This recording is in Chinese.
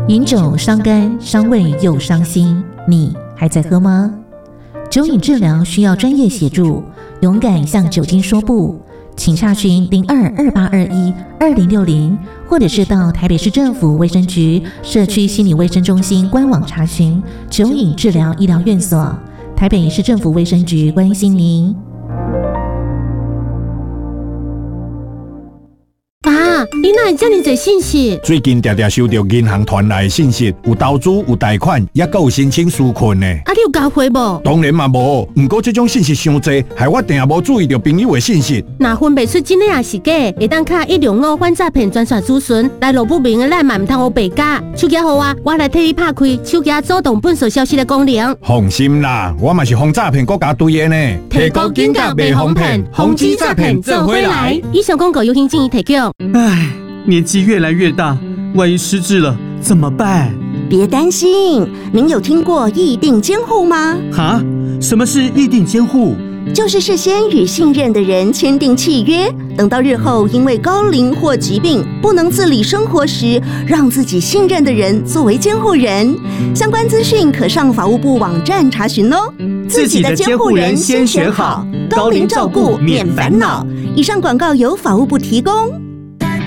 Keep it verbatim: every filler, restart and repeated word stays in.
饮酒伤肝伤胃又伤心，你还在喝吗？酒瘾治疗需要专业协助，勇敢向酒精说不，请洽询零二二八二一二零六零，或者是到台北市政府卫生局社区心理卫生中心官网查询酒瘾治疗医疗院所。台北市政府卫生局关心您。 爸，你哪会这么多信息？ 最近常常收到银行传来的信息，有投资、有贷款，也还有申请纾困呢。 啊，你有交回无？ 当然嘛无，不过这种信息伤多，害我定无注意到朋友的信息。 若分辨出真的也是假，会当卡一零五反诈骗专线咨询，来路不明的咱嘛唔通学白假。手机号我，我来替你拍开手机主动本所消息的功能。 放心啦，我嘛是防诈骗国家队的呢。 提高警觉，袂防骗，防止诈骗做回来。以上广告由行政院提供。 唉，年纪越来越大，万一失智了怎么办？ 别担心，您有听过意定监护吗？ 哈？什么是意定监护？ 就是事先与信任的人签订契约，等到日后因为高龄或疾病不能自理生活时，让自己信任的人作为监护人。相关资讯可上法务部网站查询哦。 自己的监护人先选好，高龄照顾免烦恼。 以上广告由法务部提供。